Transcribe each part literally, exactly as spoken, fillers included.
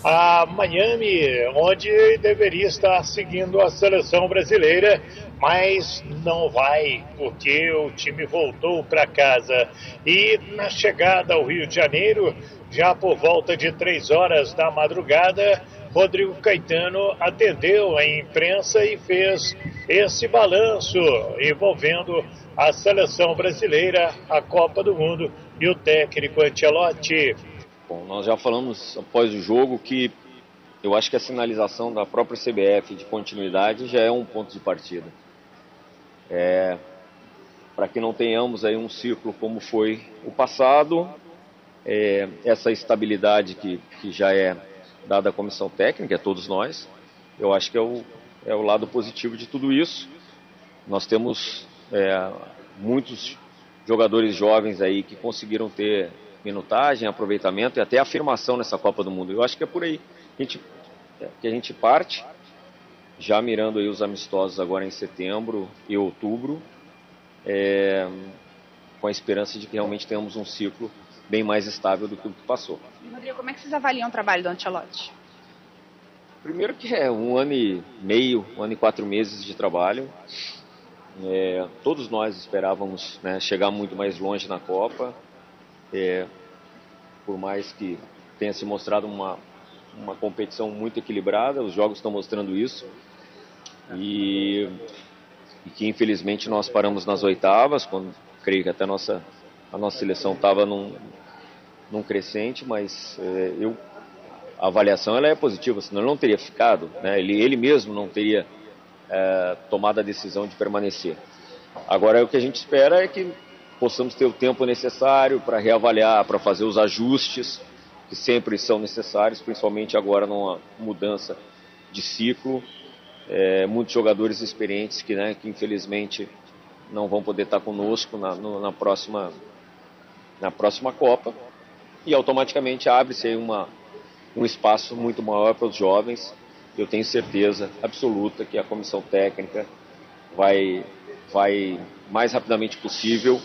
a Miami, onde deveria estar seguindo a seleção brasileira, mas não vai, porque o time voltou para casa. E na chegada ao Rio de Janeiro, já por volta de três horas da madrugada, Rodrigo Caetano atendeu a imprensa e fez esse balanço envolvendo a seleção brasileira, a Copa do Mundo e o técnico Ancelotti. Bom, nós já falamos após o jogo que eu acho que a sinalização da própria C B F de continuidade já é um ponto de partida. É, para que não tenhamos aí um ciclo como foi o passado, é, essa estabilidade que, que já é dada à comissão técnica, a todos nós, eu acho que é o, é o lado positivo de tudo isso. Nós temos é, muitos jogadores jovens aí que conseguiram ter minutagem, aproveitamento e até afirmação nessa Copa do Mundo. Eu acho que é por aí que a gente, que a gente parte, já mirando aí os amistosos agora em setembro e outubro, é, com a esperança de que realmente tenhamos um ciclo bem mais estável do que o que passou. Rodrigo, como é que vocês avaliam o trabalho do Ancelotti? Primeiro que é um ano e meio, um ano e quatro meses de trabalho. É, todos nós esperávamos, né, chegar muito mais longe na Copa. É, por mais que tenha se mostrado uma, uma competição muito equilibrada, os jogos estão mostrando isso, e, e que infelizmente nós paramos nas oitavas, quando creio que até a nossa, a nossa seleção estava num, num crescente, mas é, eu, a avaliação ela é positiva, senão ele não teria ficado, né? ele, ele mesmo não teria é, tomado a decisão de permanecer. Agora o que a gente espera é que possamos ter o tempo necessário para reavaliar, para fazer os ajustes que sempre são necessários, principalmente agora numa mudança de ciclo. É, muitos jogadores experientes que, né, que infelizmente não vão poder estar conosco na, no, na, próxima, na próxima Copa, e automaticamente abre-se aí uma, um espaço muito maior para os jovens. Eu tenho certeza absoluta que a comissão técnica vai, vai mais rapidamente possível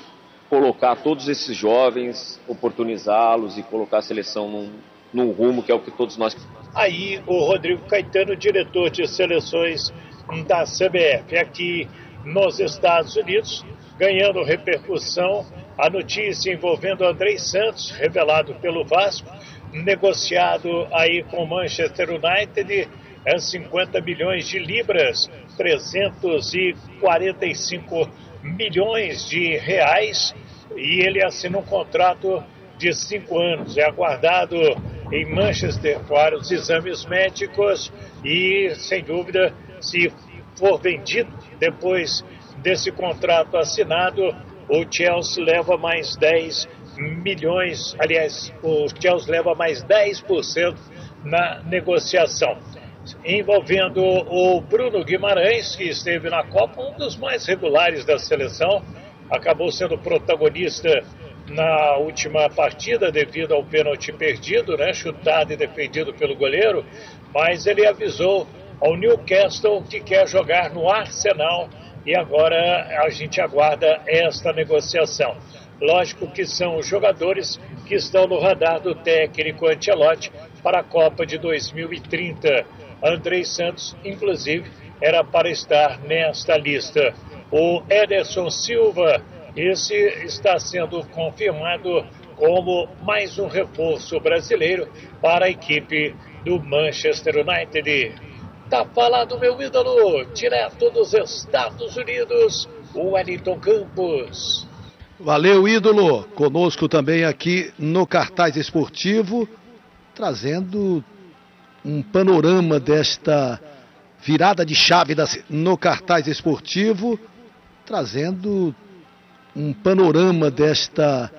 colocar todos esses jovens, oportunizá-los e colocar a seleção num, num rumo que é o que todos nós... Aí o Rodrigo Caetano, diretor de seleções da C B F, aqui nos Estados Unidos, ganhando repercussão, a notícia envolvendo Andrei Santos, revelado pelo Vasco, negociado aí com o Manchester United, é cinquenta milhões de libras, trezentos e quarenta e cinco milhões de reais, e ele assina um contrato de cinco anos. É aguardado em Manchester para os exames médicos e, sem dúvida, se for vendido depois desse contrato assinado, o Chelsea leva mais dez milhões, aliás, o Chelsea leva mais dez por cento na negociação. Envolvendo o Bruno Guimarães, que esteve na Copa, um dos mais regulares da seleção, acabou sendo protagonista na última partida devido ao pênalti perdido, né, chutado e defendido pelo goleiro, mas ele avisou ao Newcastle que quer jogar no Arsenal, e agora a gente aguarda esta negociação. Lógico que são os jogadores que estão no radar do técnico Ancelotti para a Copa de dois mil e trinta. Andrei Santos, inclusive, era para estar nesta lista. O Ederson Silva, esse está sendo confirmado como mais um reforço brasileiro para a equipe do Manchester United. Tá falado, meu ídolo, direto dos Estados Unidos, o Wellington Campos. Valeu, ídolo. Conosco também aqui no Cartaz Esportivo, trazendo um panorama desta virada de chave da, no Cartaz Esportivo, trazendo um panorama desta